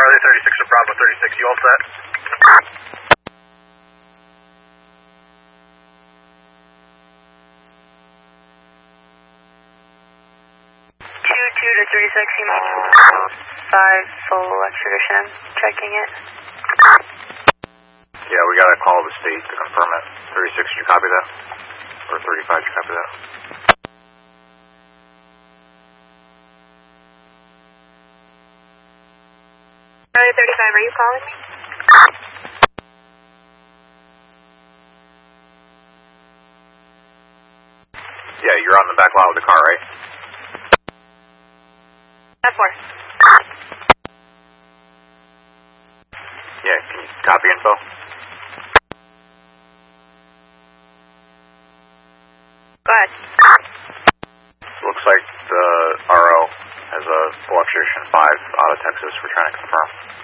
Charlie 36 to Bravo 36, you all set? 2 to 36, you make 5 full extradition, checking it. Yeah, we got to call the state to confirm it. 36, did you copy that? Or 35, did you copy that? Charlie 35, are you calling me? Yeah, you're on the back lot of the car, right? That's 4. Yeah, can you copy info? Go ahead. Looks like the RO has a electrician 5 out of Texas. We're trying to confirm.